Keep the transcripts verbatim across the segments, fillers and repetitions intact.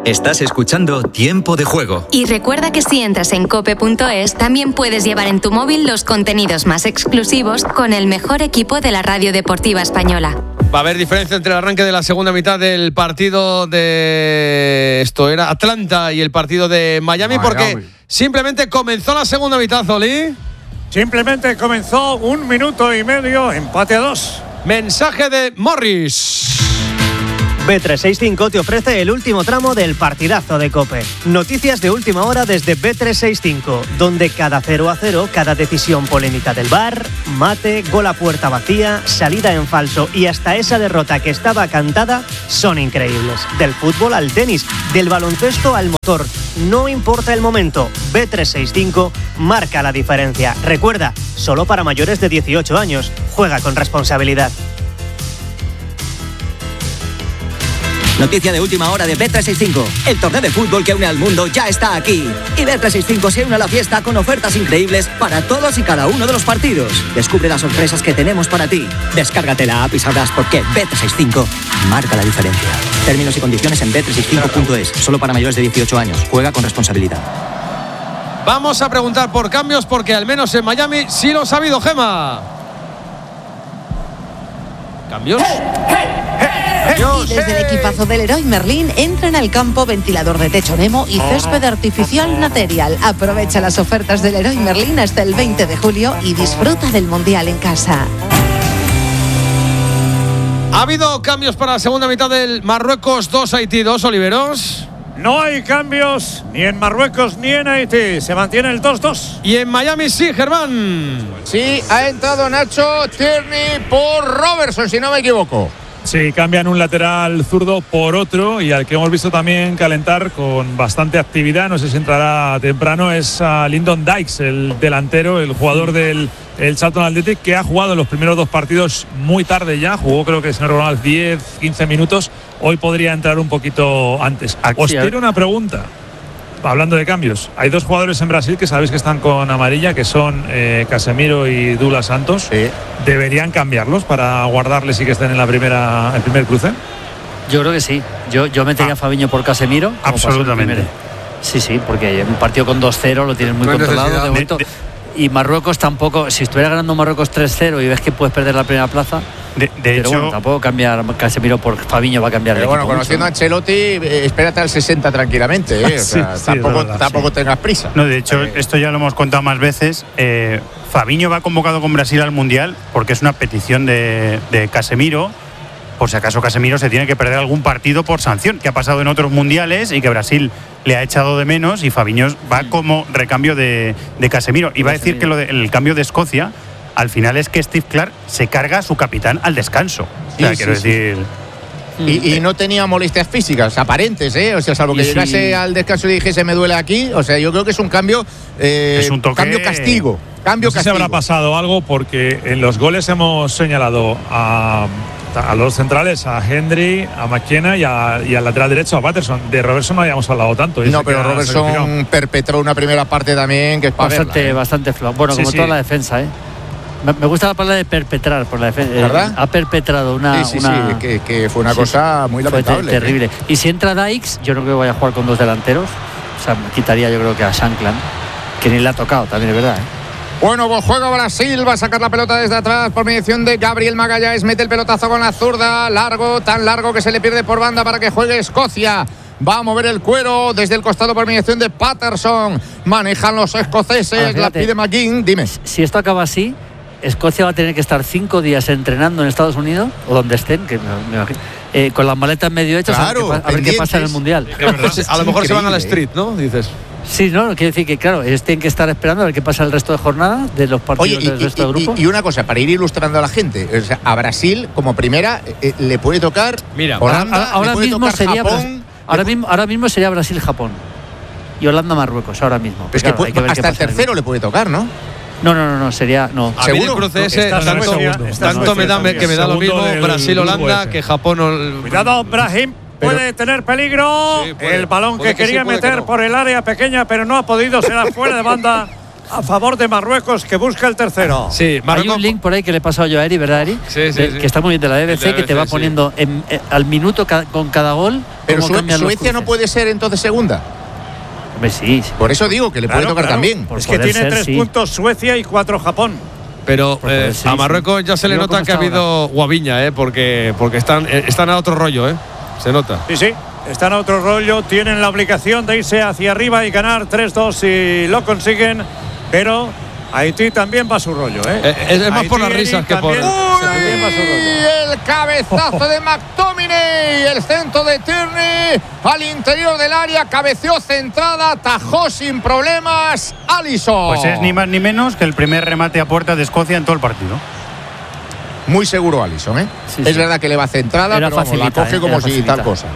Estás escuchando Tiempo de Juego. Y recuerda que si entras en cope punto es, también puedes llevar en tu móvil los contenidos más exclusivos con el mejor equipo de la radio deportiva española. Va a haber diferencia entre el arranque de la segunda mitad del partido de... Esto era Atlanta y el partido de Miami, Miami. Porque simplemente comenzó la segunda mitad, Oli. Simplemente comenzó un minuto y medio, empate a dos. Mensaje de Morris. B trescientos sesenta y cinco te ofrece el último tramo del partidazo de COPE. Noticias de última hora desde B trescientos sesenta y cinco, donde cada cero a cero, cada decisión polémica del V A R, mate, gol a puerta vacía, salida en falso y hasta esa derrota que estaba cantada son increíbles. Del fútbol al tenis, del baloncesto al motor, no importa el momento, B trescientos sesenta y cinco marca la diferencia. Recuerda, solo para mayores de dieciocho años, juega con responsabilidad. Noticia de última hora de B trescientos sesenta y cinco. El torneo de fútbol que une al mundo ya está aquí. Y B trescientos sesenta y cinco se une a la fiesta con ofertas increíbles para todos y cada uno de los partidos. Descubre las sorpresas que tenemos para ti. Descárgate la app y sabrás por qué B trescientos sesenta y cinco marca la diferencia. Términos y condiciones en B trescientos sesenta y cinco punto es. Solo para mayores de dieciocho años. Juega con responsabilidad. Vamos a preguntar por cambios porque al menos en Miami sí los ha habido, Gema. ¿Cambios? Y desde el equipazo del Leroy Merlin entran al campo ventilador de techo Nemo y césped artificial Material. Aprovecha las ofertas del Leroy Merlin hasta el veinte de julio y disfruta del Mundial en casa. ¿Ha habido cambios para la segunda mitad del Marruecos dos Haití dos, Oliveros? No hay cambios ni en Marruecos ni en Haití. Se mantiene el dos dos. Y en Miami sí, Germán. Sí, ha entrado Nacho Tierney por Robertson, si no me equivoco. Sí, cambian un lateral zurdo por otro y al que hemos visto también calentar con bastante actividad, no sé si entrará temprano, es a Lyndon Dykes, el delantero, el jugador del el Charlton Athletic, que ha jugado en los primeros dos partidos muy tarde ya, jugó creo que si no recuerdo diez, quince minutos, hoy podría entrar un poquito antes. Aquí, Os quiero una pregunta. Hablando de cambios, hay dos jugadores en Brasil que sabéis que están con amarilla, que son eh, Casemiro y Douglas Santos. Sí. ¿Deberían cambiarlos para guardarles y que estén en la primera, el primer cruce? Yo creo que sí. Yo, yo metería ah. a Fabiño por Casemiro. Absolutamente. Sí, sí, porque un partido con dos cero lo tienen muy no controlado. De momento. De, de... Y Marruecos tampoco, si estuviera ganando Marruecos tres cero y ves que puedes perder la primera plaza. De, de pero hecho, bueno, tampoco cambiar Casemiro por Fabiño va a cambiar pero el bueno, equipo conociendo mucho, a Ancelotti, eh, espérate al sesenta tranquilamente, ¿eh? O sea, sí, sí, tampoco, verdad, tampoco sí. tengas prisa. No, de hecho, eh, esto ya lo hemos contado más veces. Eh, Fabiño va convocado con Brasil al Mundial porque es una petición de, de Casemiro. Por si acaso Casemiro se tiene que perder algún partido por sanción, que ha pasado en otros mundiales y que Brasil le ha echado de menos, y Fabiño va mm. como recambio de, de Casemiro. Y va a decir que lo de, el cambio de Escocia, al final es que Steve Clarke se carga a su capitán al descanso. Sí, o sea, sí, quiero sí. decir... Y, y no tenía molestias físicas aparentes, ¿eh? O sea, salvo que y llegase sí. al descanso y dijese me duele aquí. O sea, yo creo que es un cambio, eh, es un toque... cambio castigo. Cambio no sé castigo. si habrá pasado algo porque en los goles hemos señalado a, a los centrales, a Hendry, a McKenna y, a, y al lateral derecho, a Patterson. De Robertson no habíamos hablado tanto. No, pero Robertson perpetró una primera parte también que es para bastante, verla, ¿eh? bastante flojo. Bueno, sí, como sí. toda la defensa, ¿eh? Me gusta la palabra de perpetrar por la defensa. ¿Verdad? Ha perpetrado una. Sí, sí, una... sí, que, que fue una sí, cosa muy lamentable. Fue ter terrible. ¿eh? Y si entra Dykes, yo no creo que vaya a jugar con dos delanteros. O sea, me quitaría yo creo que a Shankland, que ni le ha tocado, también es verdad, ¿eh? Bueno, pues juega Brasil, va a sacar la pelota desde atrás por mediación de Gabriel Magalhães, mete el pelotazo con la zurda, largo, tan largo que se le pierde por banda para que juegue Escocia. Va a mover el cuero desde el costado por mediación de Patterson. Manejan los escoceses, Ahora, la pide McGinn. Dime. Si esto acaba así, Escocia va a tener que estar cinco días entrenando en Estados Unidos, o donde estén, que me, me imagino, eh, con las maletas medio hechas, claro, a ver, qué, a ver qué pasa en el Mundial. A lo mejor se van a la street, ¿no? Dices. Sí, no, quiere decir que, claro, ellos tienen que estar esperando a ver qué pasa el resto de jornada de los partidos Oye, y, del resto del grupo. Y, y una cosa, para ir ilustrando a la gente, o sea, a Brasil, como primera, eh, le puede tocar Mira, Holanda, ahora, ahora le puede mismo tocar sería Japón. Ahora mismo, ahora mismo sería Brasil-Japón. Y Holanda-Marruecos, ahora mismo. Pero es claro, que puede, hasta el tercero el le puede tocar, ¿no? No, no, no, no, sería. No. A mí el cruce ese, no, tanto, segundo, tanto me da que me da lo mismo Brasil-Holanda que Japón. Cuidado, Brahim. Puede pero, tener peligro. Sí, puede, el balón que quería sí, meter que no. por el área pequeña, pero no ha podido. Será fuera de banda. a favor de Marruecos, que busca el tercero. Sí, Marruecos. Hay un link por ahí que le he pasado yo a Eri, ¿verdad, Eri? Sí, sí, de, sí. Que está muy bien de la B B C, B B C que te va sí. poniendo en, eh, al minuto ca con cada gol. Pero Sue Suecia no puede ser entonces segunda. Hombre, sí, sí. Por eso digo que le claro, puede tocar claro. también. Es que tiene ser, tres sí. puntos Suecia y cuatro Japón. Pero eh, sí, a Marruecos sí. ya se le Digo, nota que ha habido ahora? guaviña, ¿eh? Porque, porque están, eh, están a otro rollo, ¿eh? Se nota. Sí, sí. Están a otro rollo. Tienen la obligación de irse hacia arriba y ganar tres dos si lo consiguen. Pero Haití también va a su rollo, ¿eh? eh es, es más Haití, por las risas que por. Uy, el cabezazo de McTominay, el centro de Tierney al interior del área, cabeceó centrada, atajó sin problemas Alisson. Pues es ni más ni menos que el primer remate a puerta de Escocia en todo el partido. Muy seguro Alisson, ¿eh? Sí, es sí. verdad que le va centrada, era pero vamos, la coge eh, como si tal cosa.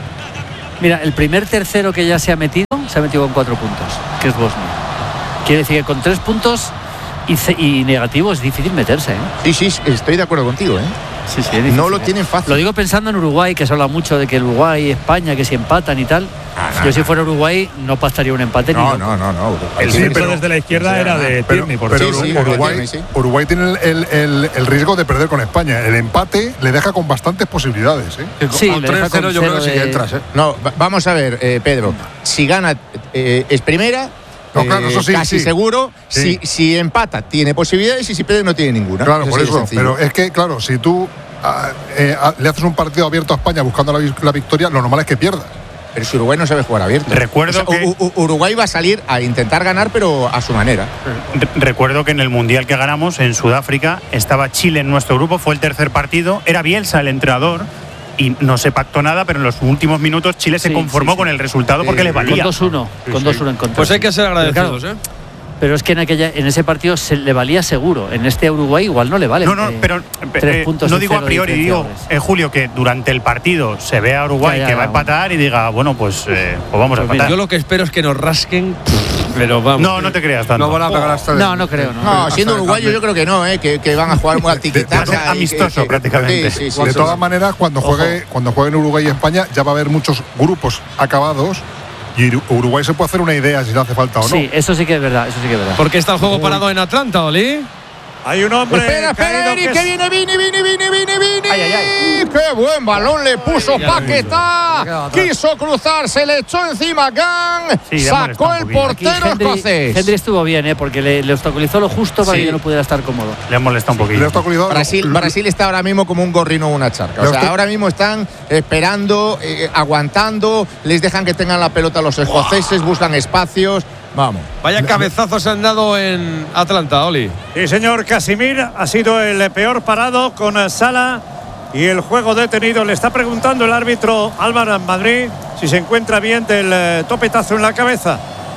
Mira, el primer tercero que ya se ha metido, se ha metido con cuatro puntos, que es Bosnia. Quiere decir que con tres puntos y, y negativo es difícil meterse, ¿eh? Sí, sí, estoy de acuerdo contigo, ¿eh? Sí, sí, es difícil, no lo ¿eh? tienen fácil. Lo digo pensando en Uruguay, que se habla mucho de que el Uruguay y España, que si empatan y tal. Ah, no, Yo si fuera Uruguay no pasaría un empate. No, ni no, no, no. El sí, pero desde la izquierda era de Tierney. Pero, pero sí, sí, Uruguay, Tierney, sí. Uruguay tiene el, el, el riesgo de perder con España. El empate le deja con bastantes posibilidades, ¿eh? Sí, con tres cero yo creo que sí que entras, ¿eh? No, vamos a ver, eh, Pedro. Si gana eh, es primera. No, claro, eso sí, casi sí. seguro. Sí. Si, si empata, tiene posibilidades y si pierde, no tiene ninguna. Claro, eso por sí eso. Es pero es que, claro, si tú a, eh, a, le haces un partido abierto a España buscando la, la victoria, lo normal es que pierdas. Pero si Uruguay no sabe jugar abierto. Recuerdo o sea, que U U Uruguay va a salir a intentar ganar, pero a su manera. Recuerdo que en el Mundial que ganamos en Sudáfrica estaba Chile en nuestro grupo, fue el tercer partido, era Bielsa el entrenador. Y no se pactó nada, pero en los últimos minutos Chile se sí, conformó sí, sí. con el resultado sí, porque le valía. Con dos uno, sí, con sí. dos uno en contra. Pues hay que ser agradecidos, pero, ¿eh? Pero es que en aquella, en ese partido se le valía seguro. En este Uruguay igual no le vale. No, no, eh, pero tres puntos no y digo a cero priori, digo, diferenciales. eh, Julio, que durante el partido se ve a Uruguay Ya, ya, que va a ya, empatar bueno. y diga, bueno, pues, eh, pues vamos a Pues empatar. Yo lo que espero es que nos rasquen, pero vamos. No, no te creas tanto. No van a pegar hasta No, no creo, no. No, siendo uruguayo yo creo que no, ¿eh? que, que van a jugar muy al tiquitaca. Amistoso prácticamente. Sí, sí, sí, de sí, todas sí. maneras, cuando juegue, cuando jueguen Uruguay y España, ya va a haber muchos grupos acabados y Uruguay se puede hacer una idea si le hace falta o no. Sí, eso sí que es verdad, eso sí que es verdad. ¿Por qué está el juego parado en Atlanta, Oli? Hay un hombre. Espera, espera, Eri, que, que viene, viene, viene, viene, viene, viene. Ay, ay, ay. ¡Qué buen balón le puso Paquetá! Quiso cruzar, se le echó encima Gang. Sí, sacó el portero Henry, escocés. Henry estuvo bien, ¿eh? Porque le, le obstaculizó lo justo para Sí. que yo no pudiera estar cómodo. Le ha molestado un poquillo. Le ha obstaculizado- Brasil, Brasil está ahora mismo como un gorrino o una charca. O sea, ahora mismo están esperando, eh, aguantando, les dejan que tengan la pelota los escoceses, buscan espacios. Vamos. Vaya cabezazos se han dado en Atlanta, Oli. Sí, señor. Casimir ha sido el peor parado con Sala y el juego detenido. Le está preguntando el árbitro Álvaro Madrid si se encuentra bien del eh, topetazo en la cabeza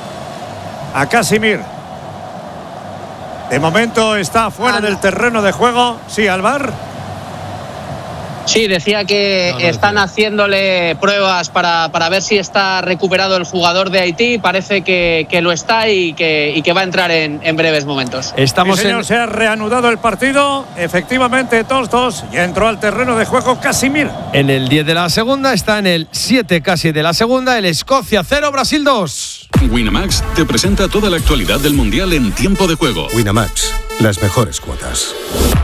a Casimir. De momento está fuera del terreno de juego. Sí, Álvaro. Sí, decía que No, no están decía. haciéndole pruebas para, para ver si está recuperado el jugador de Haití. Parece que, que lo está y que, y que va a entrar en, en breves momentos. Estamos Sí, señor, en. se ha reanudado el partido. Efectivamente, dos dos. Ya entró al terreno de juego Casimir. En el diez de la segunda, está en el siete casi de la segunda, el Escocia cero, Brasil dos. Winamax te presenta toda la actualidad del Mundial en tiempo de juego. Winamax, las mejores cuotas.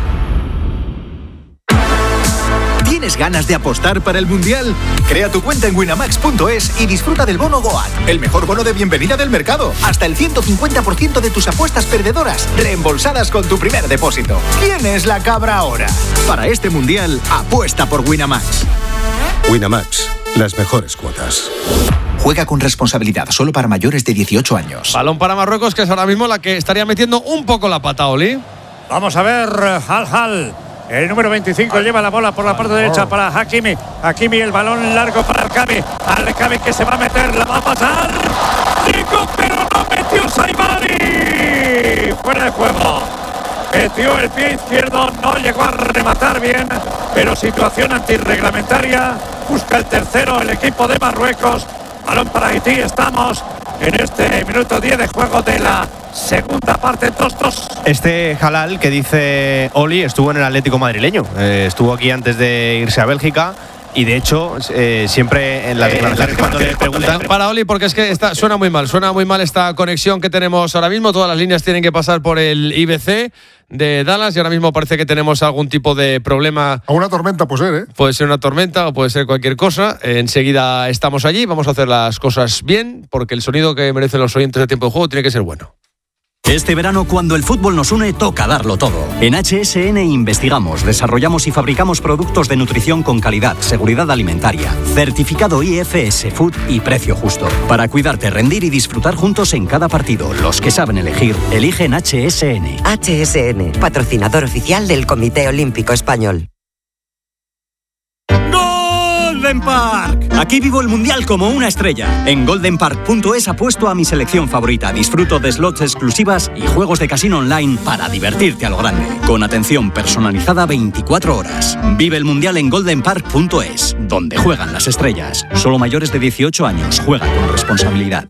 ¿Tienes ganas de apostar para el Mundial? Crea tu cuenta en winamax punto es y disfruta del bono Goat, el mejor bono de bienvenida del mercado. Hasta el ciento cincuenta por ciento de tus apuestas perdedoras reembolsadas con tu primer depósito. ¿Quién es la cabra ahora? Para este Mundial, apuesta por Winamax. Winamax, las mejores cuotas. Juega con responsabilidad, solo para mayores de dieciocho años. Balón para Marruecos, que es ahora mismo la que estaría metiendo un poco la pata, Oli. Vamos a ver, Hal Hal. El número veinticinco lleva la bola por la parte derecha para Hakimi. Hakimi, el balón largo para Alcami. Alcami que se va a meter, la va a pasar. Rico, pero no metió Saibari. Fuera de juego. Metió el pie izquierdo, no llegó a rematar bien, pero situación antirreglamentaria. Busca el tercero el equipo de Marruecos. Balón para Haití, estamos en este minuto diez de juego de la segunda parte, dos dos. Este Halal que dice Oli estuvo en el Atlético madrileño, eh, estuvo aquí antes de irse a Bélgica Y de hecho, eh, siempre en la declaración cuando le preguntan. Para Oli, porque es que está, suena muy mal, suena muy mal esta conexión que tenemos ahora mismo. Todas las líneas tienen que pasar por el I B C de Dallas y ahora mismo parece que tenemos algún tipo de problema. O una tormenta puede ser, ¿eh? Puede ser una tormenta o puede ser cualquier cosa. Eh, enseguida estamos allí, vamos a hacer las cosas bien, porque el sonido que merecen los oyentes de Tiempo de Juego tiene que ser bueno. Este verano, cuando el fútbol nos une, toca darlo todo. En H S N investigamos, desarrollamos y fabricamos productos de nutrición con calidad, seguridad alimentaria, certificado I F S Food y precio justo. Para cuidarte, rendir y disfrutar juntos en cada partido. Los que saben elegir, eligen H S N. H S N, patrocinador oficial del Comité Olímpico Español. Golden Park. Aquí vivo el Mundial como una estrella. En golden park punto es apuesto a mi selección favorita. Disfruto de slots exclusivas y juegos de casino online para divertirte a lo grande. Con atención personalizada veinticuatro horas. Vive el Mundial en golden park punto es, donde juegan las estrellas. Solo mayores de dieciocho años. Juega con responsabilidad.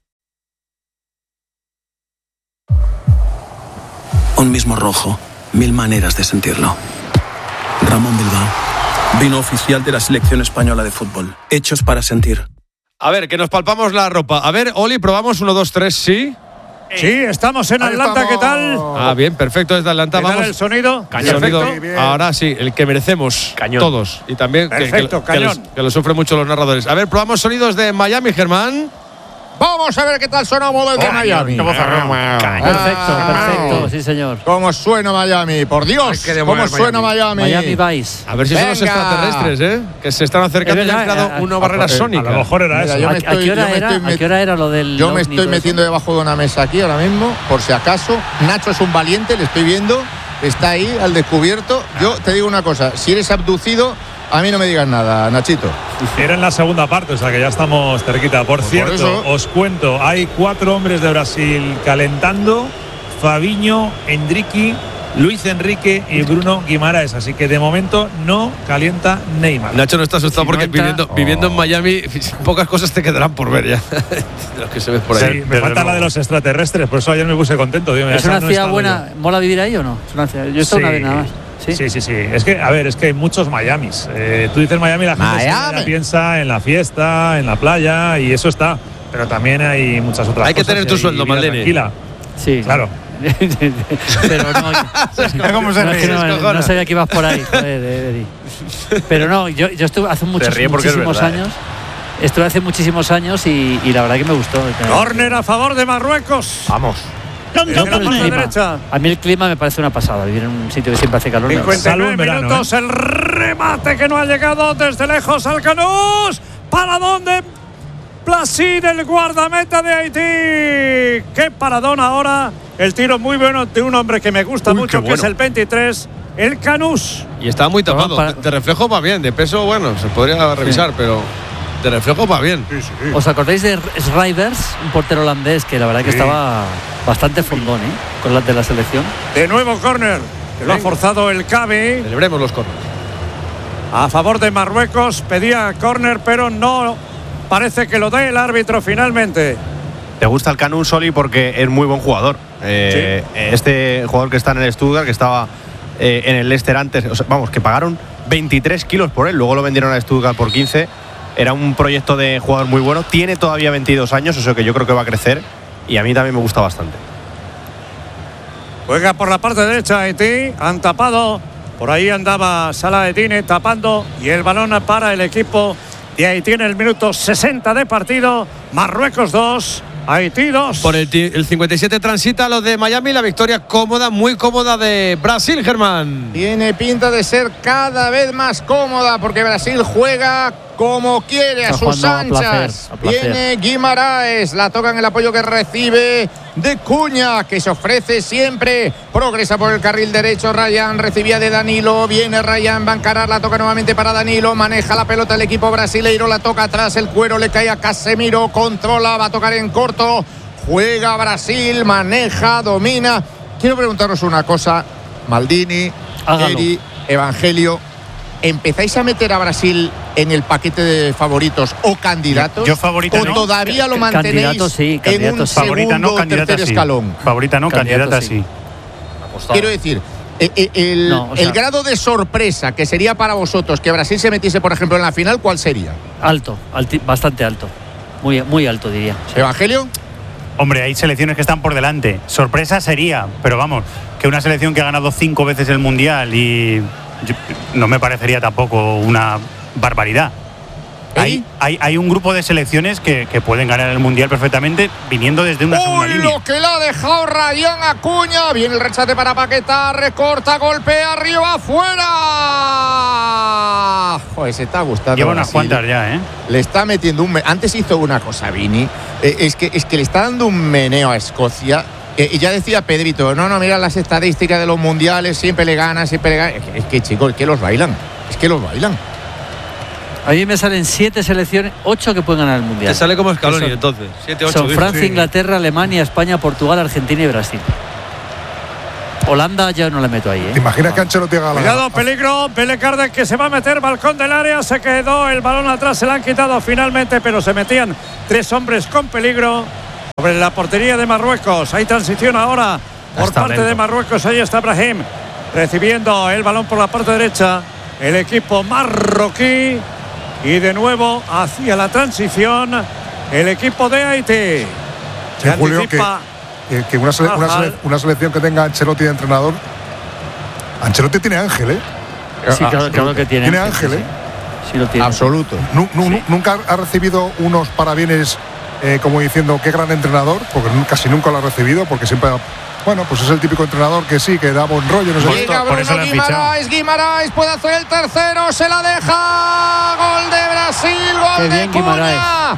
Un mismo rojo. Mil maneras de sentirlo. Ramón Bilbao. Vino oficial de la selección española de fútbol. Hechos para sentir. A ver, que nos palpamos la ropa. A ver, Oli, probamos uno, dos, tres, ¿sí? Sí, estamos en Atlanta, ¿qué tal? Ah, bien, perfecto, desde Atlanta. ¿Qué tal Vamos. el sonido? Cañón. Sonido, ahora sí, el que merecemos. Cañón. Todos. Y también que, Perfecto, que, que, los, que lo sufren mucho los narradores. A ver, probamos sonidos de Miami, Germán. Vamos a ver qué tal sonamos desde Miami. Perfecto, perfecto, sí señor. ¿Cómo suena Miami? Por Dios, ¿cómo suena Miami? Miami Vice. A ver si son los extraterrestres, ¿eh? Que se están acercando y han creado una barrera sónica. A lo mejor era Mira, eso. yo me ¿A, estoy- a qué hora yo me era? estoy ¿A qué hora era lo del Yo me ovni y estoy todo metiendo debajo de una mesa aquí ahora mismo, por si acaso. Nacho es un valiente, le estoy viendo. Está ahí al descubierto. Yo te digo una cosa, si eres abducido, a mí no me digas nada, Nachito. Era en la segunda parte, o sea que ya estamos cerquita. Por cierto, eso. os cuento, hay cuatro hombres de Brasil calentando: Fabinho, Endrique, Luis Enrique y Bruno Guimaraes. Así que de momento no calienta Neymar. Nacho no está asustado Si porque no entra- viviendo, Oh. viviendo en Miami, pocas cosas te quedarán por ver ya. De los que se ven por ahí. Sí, me falta la de los extraterrestres, por eso ayer me puse contento. Digo, ¿Es esa una no he ciudad estado buena? yo. ¿Mola vivir ahí o no? Es una ciudad- Yo he estado una vez nada más. ¿Sí? sí, sí, sí. Es que, a ver, es que hay muchos Miamis. Eh, tú dices Miami, la gente Miami. ya piensa en la fiesta, en la playa, y eso está. Pero también hay muchas otras Hay que cosas. tener tu y sueldo, vida Maldini. Tranquila. Sí. Claro. Pero no. ¿Cómo se no, es que ríe? no, no sabía que ibas por ahí, joder, Eddie. Pero no, yo, yo estuve hace muchos, ríe porque es muchísimos verdad, años. Estuve hace muchísimos años y, y la verdad que me gustó. Córner a favor de Marruecos. Vamos. No Desde la por el punta clima. derecha. A mí el clima me parece una pasada, vivir en un sitio que siempre hace calor. me gusta. cincuenta y nueve Salvo en verano, minutos, el remate que no ha llegado desde lejos al Canús. ¿Para dónde? Placid, el guardameta de Haití. Qué paradón ahora. El tiro muy bueno de un hombre que me gusta Uy, mucho, qué que es bueno. el veintitrés, el Canús. Y estaba muy tapado. para- De, de reflejo va bien, de peso, bueno, se podría revisar, pero de reflejo va bien. ¿Os acordáis de Schrijvers, un portero holandés que la verdad que Sí. estaba bastante fondón, ¿eh? Con las de la selección. De nuevo córner. que Lo ha forzado el Cavi. Celebremos los corners. A favor de Marruecos. Pedía córner, pero no parece que lo dé el árbitro finalmente. Te gusta el Canún, Soli, porque es muy buen jugador. Eh, Este jugador que está en el Stuttgart, que estaba eh, en el Leicester antes, o sea, vamos, que pagaron veintitrés kilos por él, luego lo vendieron a Stuttgart por quince. Era un proyecto de jugador muy bueno. Tiene todavía veintidós años, eso que yo creo que va a crecer. Y a mí también me gusta bastante. Juega por la parte derecha Haití. Han tapado. Por ahí andaba Salah Eddine tapando. Y el balón para el equipo de Haití en el minuto sesenta de partido. Marruecos dos. Haití dos. Por el, ti- el cincuenta y siete transita lo de Miami, la victoria cómoda, muy cómoda de Brasil, Germán. Tiene pinta de ser cada vez más cómoda porque Brasil juega como quiere, a Está sus jugando a placer, anchas. a placer. Viene Guimaraes, la toca en el apoyo que recibe de Cuña, que se ofrece siempre. Progresa por el carril derecho, Ryan recibía de Danilo. Viene Ryan, va a encarar, la toca nuevamente para Danilo. Maneja la pelota el equipo brasileiro, la toca atrás, el cuero le cae a Casemiro. Controla, va a tocar en corto. Juega Brasil, maneja, domina. Quiero preguntaros una cosa, Maldini, Hágalo. Eri, Evangelio. ¿Empezáis a meter a Brasil en el paquete de favoritos o candidatos? Yo favorita ¿O no. todavía lo C- mantenéis candidato sí, en candidato un sí. Favorita segundo no, o candidata tercer sí. escalón? Favorita no, Candidato candidata sí. sí. Quiero decir, El, el, No, o sea- el grado de sorpresa que sería para vosotros que Brasil se metiese, por ejemplo, en la final, ¿cuál sería? Alto, alti- bastante alto. Muy, muy alto, diría. ¿Evangelio? Hombre, hay selecciones que están por delante. Sorpresa sería, pero vamos, que una selección que ha ganado cinco veces el Mundial y yo- no me parecería tampoco una barbaridad. Hay, hay, hay un grupo de selecciones que, que pueden ganar el Mundial perfectamente viniendo desde una segunda ¡Uy, línea. lo que le ha dejado Rayán Acuña! Viene el rechate para Paquetá, recorta, golpea, arriba, afuera. Joder, se está gustando. Lleva unas Brasil. cuantas ya, ¿eh? Le está metiendo un... me- Antes hizo una cosa, Vini. eh, es, que, es que le está dando un meneo a Escocia. eh, y ya decía Pedrito, no, no, mira las estadísticas de los mundiales, siempre le ganan, siempre le ganan. Es que, es que chicos, es que los bailan. Es que los bailan. A mí me salen siete selecciones, ocho que pueden ganar el Mundial. Te sale como Scaloni, Son- entonces. siete ocho. Son Francia, Inglaterra, Alemania, España, Portugal, Argentina y Brasil. Holanda ya no la meto ahí, ¿eh? ¿Te imaginas que Ancelotti haga la... Cuidado, peligro. Pele Cárdenas que se va a meter, balcón del área. Se quedó el balón atrás, se la han quitado finalmente, pero se metían tres hombres con peligro sobre la portería de Marruecos. Hay transición ahora por Está parte lento. de Marruecos. Ahí está Brahim recibiendo el balón por la parte derecha. El equipo marroquí. Y de nuevo hacia la transición el equipo de Haití. Sí, Julio, que, que- que una, sele- una Ajá. sele- una selección que tenga Ancelotti de entrenador. Ancelotti tiene ángel, ¿eh? Sí, claro, claro que tiene. Tiene ángel, ¿eh? Sí lo tiene. Absoluto. Nu- nu- nu- Nunca ha recibido unos parabienes eh, como diciendo qué gran entrenador, porque nu- casi nunca lo ha recibido, porque siempre, ha- bueno, pues es el típico entrenador que sí, que da buen rollo, no sé qué. Llega Bruno Guimaraes, Guimaraes puede hacer el tercero, se la deja. Gol de Brasil, gol Qué de bien, Guimaraes. Cunha.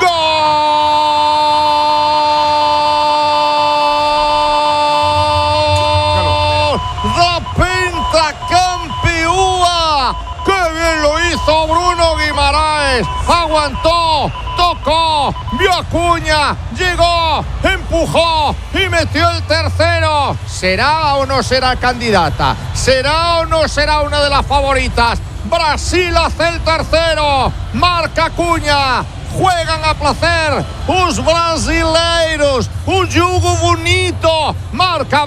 ¡Gol! ¡Da pentacampeúa! ¡Qué bien lo hizo Bruno Guimaraes! Aguantó, tocó, vio a Cunha, llegó, empujó y metió el tercero. ¿Será o no será candidata? ¿Será o no será una de las favoritas? Brasil hace el tercero, marca Cunha. Juegan a placer os brasileiros, un jugo bonito, marca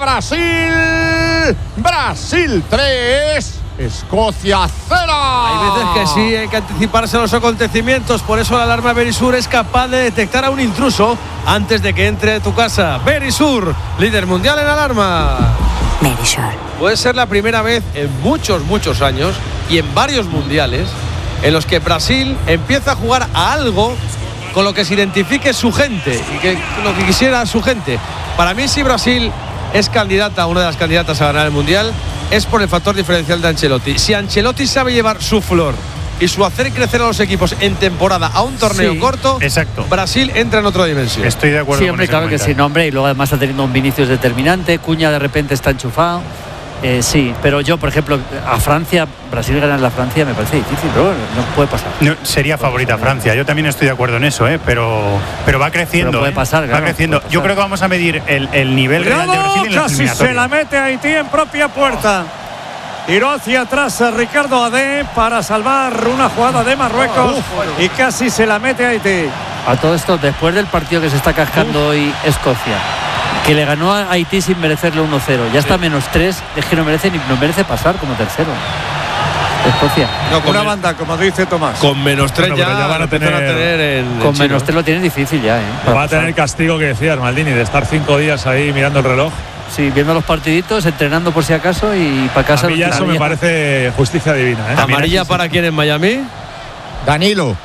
Brasil, Brasil tres, Escocia cero. Hay veces que sí, hay que anticiparse a los acontecimientos. Por eso la alarma Verisur es capaz de detectar a un intruso antes de que entre a tu casa. Verisur, líder mundial en alarma. Verisur. Puede ser la primera vez en muchos, muchos años y en varios mundiales en los que Brasil empieza a jugar a algo con lo que se identifique su gente y que lo que quisiera su gente. Para mí, si Brasil es candidata, una de las candidatas a ganar el mundial, es por el factor diferencial de Ancelotti. Si Ancelotti sabe llevar su flor y su hacer crecer a los equipos en temporada a un torneo Sí. corto, Exacto. Brasil entra en otra dimensión. Estoy de acuerdo Sí, con hombre, ese claro que comentario. sí, nombre. Y luego además está teniendo un Vinicius determinante. Cuña de repente está enchufado. Eh, sí, pero yo, por ejemplo, a Francia, Brasil ganar la Francia me parece difícil, pero bueno, no puede pasar. No, sería favorita Francia. Yo también estoy de acuerdo en eso, ¿eh? pero, pero va creciendo. Pero puede ¿eh? pasar, va claro, creciendo. puede Yo pasar. creo que vamos a medir el, el nivel real de Cuidado, Brasil en las casi se eliminatorias. la mete Haití en propia puerta. Tiró hacia atrás a Ricardo Adé para salvar una jugada de Marruecos y casi se la mete Haití. A todo esto, después del partido que se está cascando hoy Escocia, que le ganó a Haití sin merecerle uno cero, ya está menos tres, es que no merece ni no merece pasar como tercero. Escocia. No, con Una men- banda, como dice Tomás. Con menos tres Bueno, ya, pero ya van a empiezan tener- en Con en chino. menos tres lo tiene difícil ya, ¿eh? Para Va a tener pasar. el castigo que decías, Maldini, de estar cinco días ahí mirando el reloj. Sí, viendo los partiditos, entrenando por si acaso y para casa. A mí ya eso me parece justicia divina, ¿eh? ¿Amarilla para quién en Miami? Danilo.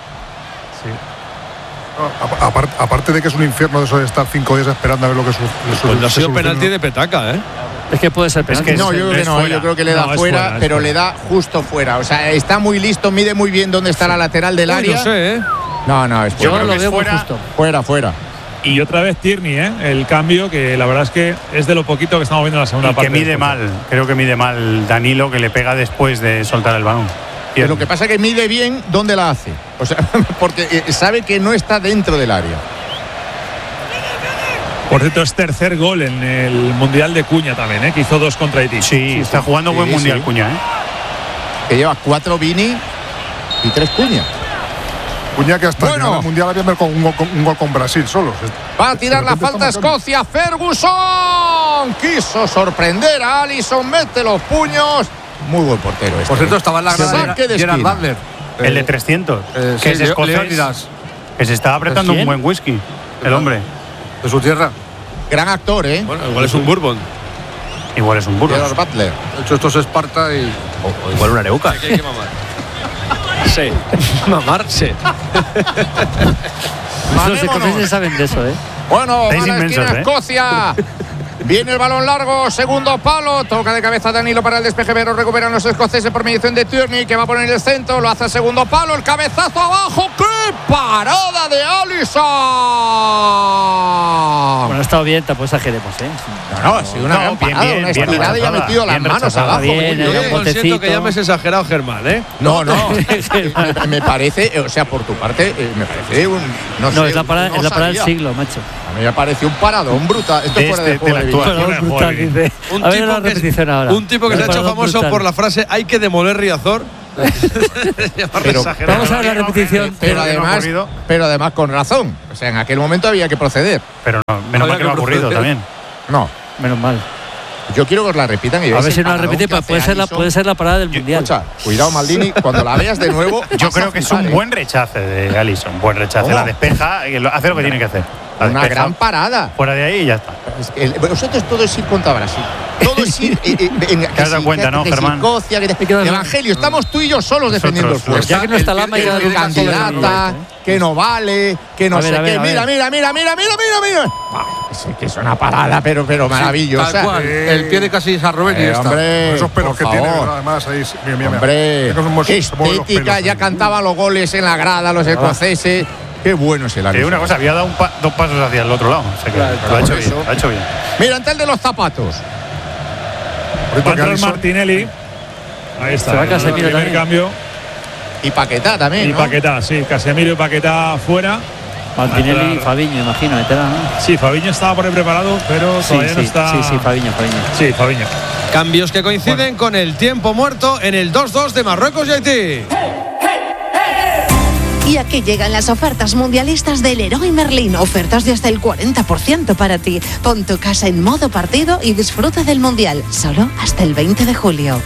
A- apar- aparte de que es un infierno de eso de estar cinco días esperando a ver lo que su, su- Pues no ha se sido soluciona. penalti de petaca, ¿eh? Es que puede ser Es penalti. que no, yo creo que es no, fuera. yo creo que le da No, es fuera, fuera, es pero fuera. le da justo fuera. O sea, está muy listo, mide muy bien dónde está la lateral del Uy, área. no sé, ¿eh? No, no, es Yo fuera. lo que es veo muy fuera. justo. Fuera, fuera. Y otra vez Tierney, ¿eh? El cambio, que la verdad es que es de lo poquito que estamos viendo en la segunda Y parte. que mide del mal, creo que mide mal Danilo, que le pega después de soltar el balón. Pero lo que pasa es que mide bien dónde la hace. O sea, porque eh, sabe que no está dentro del área. Por cierto, es tercer gol en el Mundial de Cuña también, ¿eh? Que hizo dos contra Haití. Sí, está jugando Sí, buen mundial sí. Cuña, ¿eh? Que lleva cuatro Vini y tres Cuña. Cuña que hasta Bueno. llegar al mundial había marcado un gol, con, un gol con Brasil solo. Va a tirar la De repente falta está marcando. Escocia. Ferguson. Alisson quiso sorprender a Alisson, mete los puños. Muy buen portero este. Por cierto, estaba en la grada Saque de Gerard esquina. Butler. El de trescientos. Eh, que sí, es escocés. Leónidas. Que se estaba apretando un buen whisky. El hombre. De su tierra. Gran actor, ¿eh? Bueno, igual es un bourbon. Igual es un bourbon. Gerard Butler. De hecho, esto es Esparta y. O, o igual una areuca. Hay que mamar. Sí. Mamar, sí. Los escoceses saben de eso, ¿eh? Bueno, Estáis va a la inmensos, esquina ¿eh? Escocia. Viene el balón largo, segundo palo, toca de cabeza Danilo para el despeje, pero recuperan los escoceses por mediación de Tierney, que va a poner el centro, lo hace el segundo palo, el cabezazo abajo, ¡qué parada de Alisson! Bueno, ha estado bien, tampoco exageremos, ¿eh? No, no, ha sido una No, gran bien, parada, bien, una bien estirada y ha rechazada, metido las bien manos rechazada. abajo. Bien, muy era bien. un Yo siento botecito. que ya me has exagerado, Germán, ¿eh? No, no, me, me parece, o sea, por tu parte, eh, me parece un. No, No, sé, es la parada, no es la parada del sabía. siglo, macho. A mí me parece un paradón brutal. Esto De fuera este- de juego de la de vida. actuación. Pero brutal, dice. Un A ver la tipo, que, repetición ahora. un tipo que se ha hecho Paradón famoso brutal. por la frase hay que demoler Riazor. Pero- Vamos a ver la repetición. Pero no ha además, ocurrido. pero además con razón. O sea, en aquel momento había que proceder. Pero no, menos mal que no ha ocurrido también. No. Menos mal. Yo quiero que os la repitan y A veáis ver si el no la paradón repite, que pues hace puede ser, la, Alisson. puede ser la parada del Mundial. Escucha, cuidado Maldini, cuando la veas de nuevo. Yo vas a creo que es flipar, un ¿eh? buen rechace de Alisson. Buen rechace. ¿Cómo? La despeja y lo- hace lo que tiene que hacer. La Una despeja, gran parada. fuera de ahí y ya está. Es que el- vosotros todo es ir contra Brasil. Todo es ir. eh, eh, en- que Te has dado si- cuenta, que- ¿no, que si Germán? Escocia, que te- Evangelio, estamos tú y yo solos defendiendo el Nosotros, puesto. Ya que no está Lama, Que ya no no es candidata, que no vale, que no A ver, sé a ver, qué. a Mira, ver. mira, mira, mira, mira, mira, mira. Ah, es que es una parada, pero, pero maravillosa. Tal cual. El pie de casi San Rubén y Eh, ya está. hombre, Esos pelos por que tiene, favor. además, ahí. Mira, mira, mira. Hombre, Mira cómo se- qué se mueven los estética, pelos ya ahí. cantaban los goles en la grada los escoceses. Qué bueno es el Que Alisson. una cosa, había dado un pa- dos pasos hacia el otro lado. O sea que Claro, lo ha hecho por bien. eso. Lo ha hecho bien. Mira, ante el de los zapatos. Ahorita Va a que entrar Alisson- Martinelli. Ahí está. Se va el Casemiro primer también. cambio. Y Paquetá también, Y ¿no? Paquetá, sí. Casemiro y Paquetá fuera. Martinelli y Entrar- Fabiño, imagino, meterá, ¿no? Sí, Fabiño estaba por ahí preparado, pero Sí, todavía no sí, está. sí, sí, Fabiño, Fabiño. Sí, Fabiño. Cambios que coinciden con el tiempo muerto en el dos dos de Marruecos y Haití. Y aquí llegan las ofertas mundialistas del Leroy Merlin. Ofertas de hasta el cuarenta por ciento para ti. Pon tu casa en modo partido y disfruta del Mundial. Solo hasta el veinte de julio.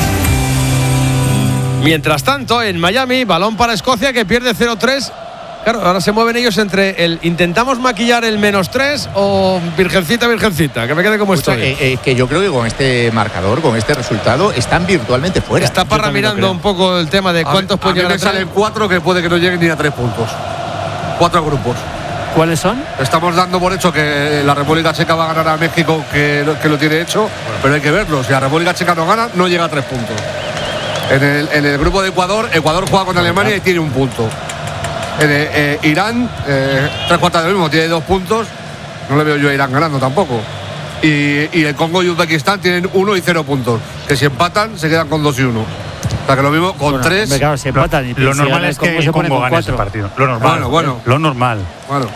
Mientras tanto, en Miami, balón para Escocia que pierde cero tres. Claro, ahora se mueven ellos entre el intentamos maquillar el menos tres o virgencita, virgencita, que me quede como Escucha, estoy. eh, eh, que yo creo que con este marcador, con este resultado, están virtualmente fuera. Está Parra mirando un poco el tema de cuántos a pueden mí llegar me a traer. salen cuatro que puede que no lleguen ni a tres puntos. Cuatro grupos. ¿Cuáles son? Estamos dando por hecho que la República Checa va a ganar a México, que, lo- que lo tiene hecho, pero hay que verlo. Si la República Checa no gana, no llega a tres puntos. En el, en el grupo de Ecuador, Ecuador juega con Alemania y tiene un punto. En el- eh, Irán, eh, tres cuartas de lo mismo, tiene dos puntos. No le veo yo a Irán ganando tampoco. Y, y el Congo y Uzbekistán tienen uno y cero puntos. Que si empatan, se quedan con dos y uno. O sea que lo mismo con Bueno, tres. hombre, claro, si empatan y Lo si normal gana es que se el pone Congo con gane ese cuatro. partido. Lo normal. Bueno, bueno. Lo normal. Bueno.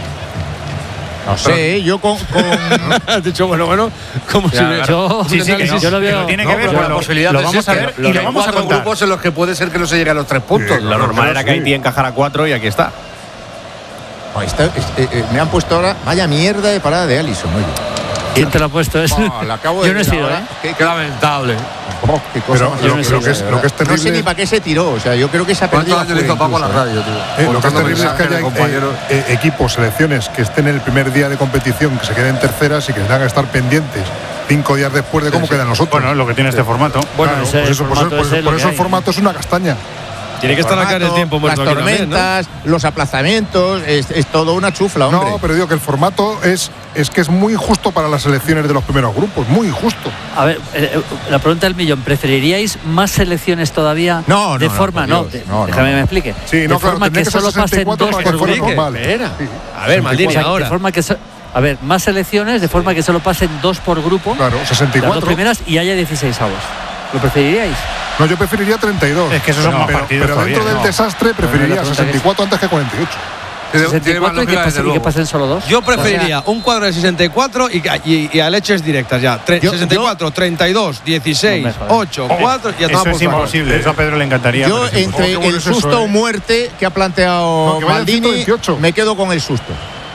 No sé, yo con. con Has dicho, bueno, bueno, como si. claro. Yo- Sí, sí, que no, yo lo que veo- lo tiene No, que ver. pero pues la lo- posibilidad lo de vamos a existe. ver y Los lo hay vamos a cuatro contar. grupos en los que puede ser que no se llegue a los tres puntos. Sí, Lo normal era que Haití encajara cuatro y aquí está. Oh, está- es- eh, eh, me han puesto ahora. Vaya mierda de parada de Alisson, oye. ¿Quién te lo ha puesto? Es- Oh, la acabo de Yo no he ver sido, ahora. ¿eh? Qué, Qué lamentable. oh, qué cosa Pero más lo, no sé, lo que es, de lo que es verdad. No sé terrible. ni para qué se tiró. O sea, yo creo que se ha perdido. ¿Cuántos años le hizo Paco a la radio, tío? Eh, lo que es Contando terrible es que mensajes de haya compañeros. eh, eh, equipos, selecciones que estén en el primer día de competición, que se queden terceras y que tengan que estar pendientes cinco días después de cómo quedan nosotros. Bueno, es lo que tiene este formato. Bueno, ese pues eso, por eso, formato por ese eso- es lo por que eso el hay. formato es una castaña. Tiene que estar acá en el Formato, tiempo muerto las aquí también, ¿no? tormentas, los aplazamientos, es, es todo una chufla, hombre. No, pero digo que el formato es, es que es muy injusto para las selecciones de los primeros grupos, muy injusto. A ver, eh, eh, la pregunta del millón. ¿Preferiríais más selecciones todavía? No, no, de no, forma, por no, Dios, de- no, no. déjame que me explique. Sí, de no, claro, forma tendría que que ser solo pasen sesenta y cuatro dos para que por fuera grupo. normal. Espera. Sí. A ver, Maldini, O sea, de ahora. forma que so- a ver, más selecciones de forma que solo pasen dos por grupo. Claro, sesenta y Las dos cuatro. primeras y haya dieciséis avos. ¿Lo preferiríais? No, yo preferiría treinta y dos. Es que esos son Pero- más pero, partidos Pero dentro todavía, del no. desastre la preferiría pregunta sesenta y cuatro antes que cuarenta y ocho. Tiene- tiene más sesenta y cuatro y que, lógica, pasen, desde y que luego. pasen solo dos. Yo preferiría un cuadro de sesenta y cuatro y, y, y a leches directas ya. Tre- Yo- sesenta y cuatro, treinta y dos, dieciséis, No me jodas. ocho, cuatro y ya Eso tomamos es por saco. imposible. Eso a Pedro le encantaría. Yo, pero es imposible. entre Oh, qué bueno el es eso, susto eh. o muerte que ha planteado No, que vaya Maldini, ciento veintiocho. me quedo con el susto.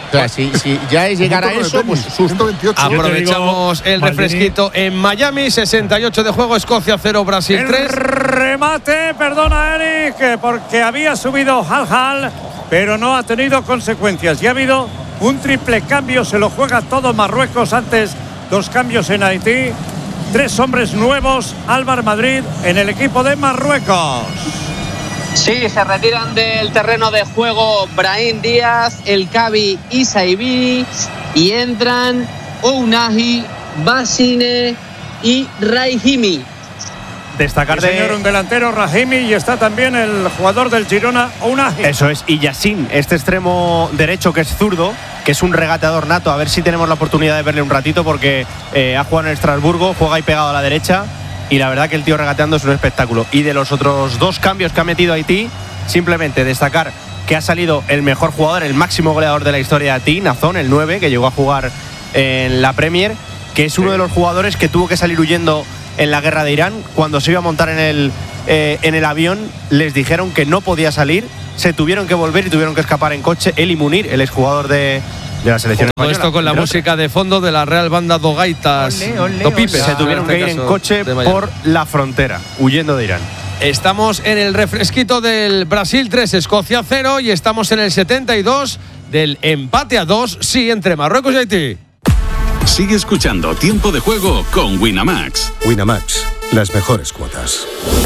O sea, si, si ya es llegar a eso, pues ciento veintiocho. Aprovechamos el refresquito en Miami, sesenta y ocho de juego, Escocia cero, Brasil tres. Remate, perdona Eric, porque había subido Hal Hal, pero no ha tenido consecuencias. Ya ha habido un triple cambio, se lo juega todo Marruecos. Antes dos cambios en Haití, tres hombres nuevos, Álvaro Madrid en el equipo de Marruecos. Sí, se retiran del terreno de juego Brahim Díaz, El Kabi y Saibi, y entran Ounahi, Basine y Raihimi. Destacar sí, de señor, un delantero Raihimi, y está también el jugador del Girona, Ounahi. Eso es, y Yassin, este extremo derecho que es zurdo, que es un regateador nato. A ver si tenemos la oportunidad de verle un ratito, porque eh, ha jugado en Estrasburgo, juega ahí pegado a la derecha. Y la verdad que el tío regateando es un espectáculo. Y de los otros dos cambios que ha metido Haití, simplemente destacar que ha salido el mejor jugador, el máximo goleador de la historia de Haití, Nazón, el nueve, que llegó a jugar en la Premier, que es uno de los jugadores que tuvo que salir huyendo en la guerra de Irán. Cuando se iba a montar en el, eh, en el avión, les dijeron que no podía salir, se tuvieron que volver y tuvieron que escapar en coche. Él y Munir, el exjugador de, de la selección Todo española. esto con la música de fondo de la Real Banda do Gaitas. Olé, olé, do Pipes. se tuvieron que ir en coche por la frontera, huyendo de Irán. Estamos en el refresquito del Brasil tres, Escocia cero, y estamos en el setenta y dos del empate a dos, sí, entre Marruecos y Haití. Sigue escuchando Tiempo de Juego con Winamax. Winamax, las mejores cuotas.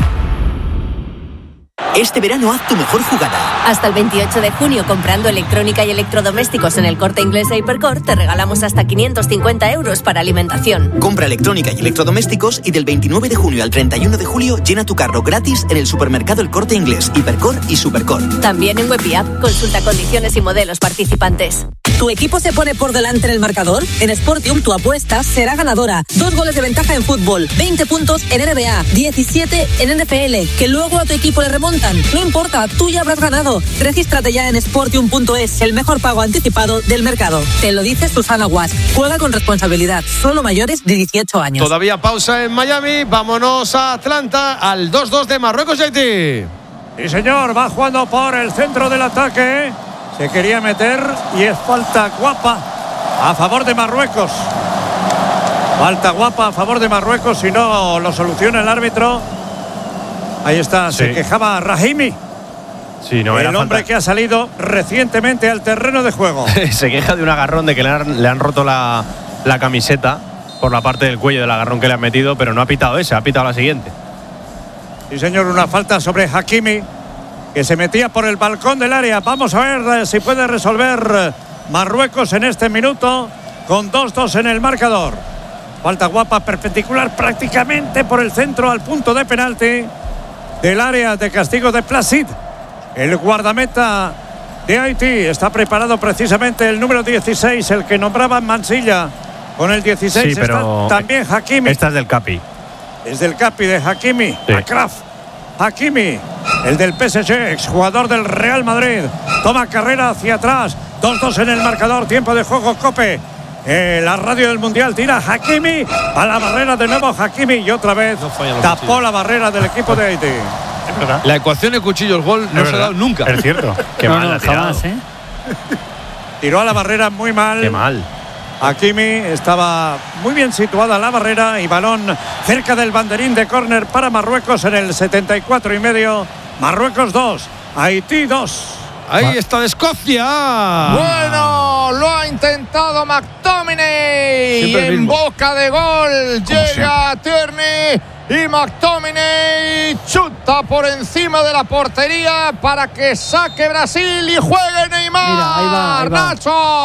Este verano haz tu mejor jugada. Hasta el veintiocho de junio, comprando electrónica y electrodomésticos en el Corte Inglés e Hipercor, te regalamos hasta quinientos cincuenta euros para alimentación. Compra electrónica y electrodomésticos y del veintinueve de junio al treinta y uno de julio llena tu carro gratis en el supermercado El Corte Inglés, Hipercor y Supercor. También en web y app. Consulta condiciones y modelos participantes. ¿Tu equipo se pone por delante en el marcador? En Sportium tu apuesta será ganadora. Dos goles de ventaja en fútbol, veinte puntos en N B A, diecisiete en N F L, que luego a tu equipo le remontan. No importa, tú ya habrás ganado. Regístrate ya en sportium punto es, el mejor pago anticipado del mercado. Te lo dice Susana Guas. Juega con responsabilidad, solo mayores de dieciocho años. Todavía pausa en Miami, vámonos a Atlanta, al dos dos de Marruecos y Haití. Sí, señor, va jugando por el centro del ataque. Se quería meter y es falta guapa a favor de Marruecos. Falta guapa a favor de Marruecos, si no lo soluciona el árbitro. Ahí está, sí. Se quejaba Raihimi. Sí, no, el era hombre falta. Que ha salido recientemente al terreno de juego. Se queja de un agarrón, de que le han, le han roto la, la camiseta por la parte del cuello del agarrón que le han metido, pero no ha pitado esa, ha pitado la siguiente. Sí, señor, una falta sobre Hakimi, que se metía por el balcón del área. Vamos a ver si puede resolver Marruecos en este minuto, con dos dos en el marcador. Falta guapa, perpendicular prácticamente por el centro al punto de penalti del área de castigo de Placid. El guardameta de Haití está preparado precisamente el número dieciséis, el que nombraba Mansilla. Con el dieciséis sí, pero está también Hakimi. Esta es del Capi. Es del Capi de Hakimi. Sí. Akraf. Hakimi, el del P S G, exjugador del Real Madrid. Toma carrera hacia atrás. dos dos en el marcador. Tiempo de juego, Cope. Eh, la radio del Mundial tira Hakimi a la barrera de nuevo. Hakimi y otra vez no tapó cuchillos. La barrera del equipo de Haití. La ecuación de cuchillos gol no se ha dado nunca. Es cierto. Qué no, mal no, ha tirado. jamás, ¿eh? Tiró a la barrera muy mal. Qué mal. Hakimi estaba muy bien situada la barrera y balón cerca del banderín de córner para Marruecos en el setenta y cuatro y medio. Marruecos dos, Haití dos. Ahí está de Escocia. Bueno, lo ha intentado McTominay. En boca de gol llega Tierney y McTominay chuta por encima de la portería para que saque Brasil y juegue Neymar. Mira, ahí va, ahí va.